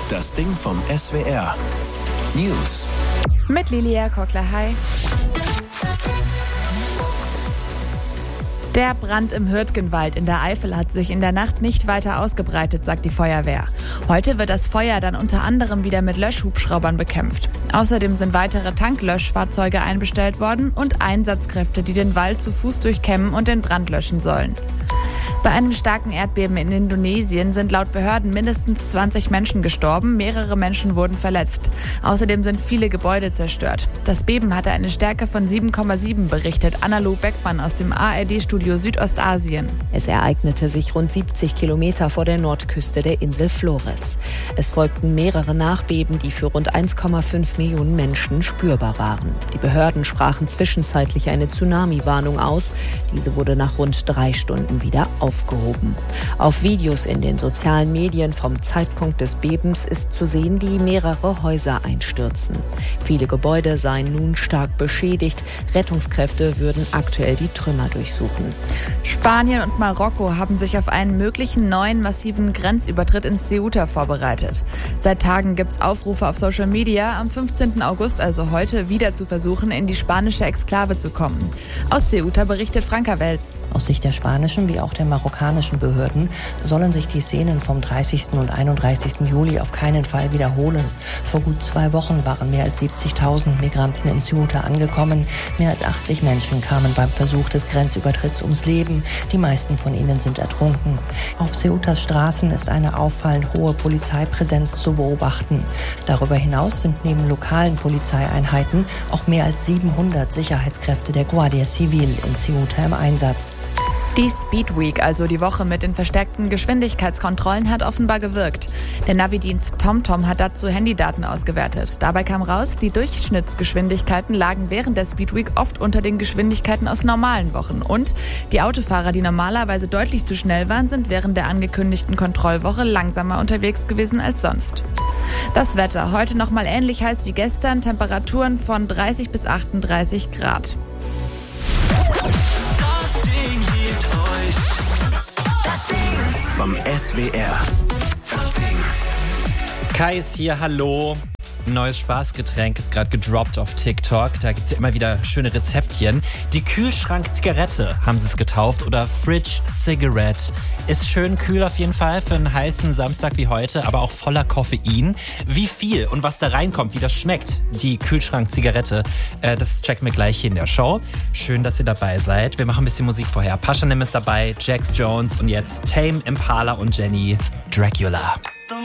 Das Ding vom SWR. News. Mit Lilia Kockler, hi. Der Brand im Hürtgenwald in der Eifel hat sich in der Nacht nicht weiter ausgebreitet, sagt die Feuerwehr. Heute wird das Feuer dann unter anderem wieder mit Löschhubschraubern bekämpft. Außerdem sind weitere Tanklöschfahrzeuge einbestellt worden und Einsatzkräfte, die den Wald zu Fuß durchkämmen und den Brand löschen sollen. Bei einem starken Erdbeben in Indonesien sind laut Behörden mindestens 20 Menschen gestorben, mehrere Menschen wurden verletzt. Außerdem sind viele Gebäude zerstört. Das Beben hatte eine Stärke von 7,7, berichtet Anna-Lu Beckmann aus dem ARD-Studio Südostasien. Es ereignete sich rund 70 Kilometer vor der Nordküste der Insel Flores. Es folgten mehrere Nachbeben, die für rund 1,5 Millionen Menschen spürbar waren. Die Behörden sprachen zwischenzeitlich eine Tsunami-Warnung aus. Diese wurde nach rund 3 Stunden wieder aufgehoben. Auf Videos in den sozialen Medien vom Zeitpunkt des Bebens ist zu sehen, wie mehrere Häuser einstürzen. Viele Gebäude seien nun stark beschädigt. Rettungskräfte würden aktuell die Trümmer durchsuchen. Spanien und Marokko haben sich auf einen möglichen neuen massiven Grenzübertritt ins Ceuta vorbereitet. Seit Tagen gibt es Aufrufe auf Social Media, am 15. August, also heute, wieder zu versuchen, in die spanische Exklave zu kommen. Aus Ceuta berichtet Franka Welz. Aus Sicht der spanischen wie auch der marokkanischen Behörden sollen sich die Szenen vom 30. und 31. Juli auf keinen Fall wiederholen. Vor gut 2 Wochen waren mehr als 70.000 Migranten in Ceuta angekommen. Mehr als 80 Menschen kamen beim Versuch des Grenzübertritts ums Leben. Die meisten von ihnen sind ertrunken. Auf Ceutas Straßen ist eine auffallend hohe Polizeipräsenz zu beobachten. Darüber hinaus sind neben lokalen Polizeieinheiten auch mehr als 700 Sicherheitskräfte der Guardia Civil in Ceuta im Einsatz. Die Speed Week, also die Woche mit den verstärkten Geschwindigkeitskontrollen, hat offenbar gewirkt. Der Navidienst TomTom hat dazu Handydaten ausgewertet. Dabei kam raus, die Durchschnittsgeschwindigkeiten lagen während der Speed Week oft unter den Geschwindigkeiten aus normalen Wochen. Und die Autofahrer, die normalerweise deutlich zu schnell waren, sind während der angekündigten Kontrollwoche langsamer unterwegs gewesen als sonst. Das Wetter, heute nochmal ähnlich heiß wie gestern, Temperaturen von 30 bis 38 Grad. Vom SWR. Das Ding. Kai ist hier, hallo. Ein neues Spaßgetränk ist gerade gedroppt auf TikTok. Da gibt es ja immer wieder schöne Rezeptchen. Die Kühlschrank-Zigarette haben sie es getauft oder Fridge Cigarette. Ist schön kühl auf jeden Fall für einen heißen Samstag wie heute, aber auch voller Koffein. Wie viel und was da reinkommt, wie das schmeckt, die Kühlschrank-Zigarette, das checken wir gleich hier in der Show. Schön, dass ihr dabei seid. Wir machen ein bisschen Musik vorher. Pashanim ist dabei, Jax Jones und jetzt Tame Impala und Jenny, Dracula.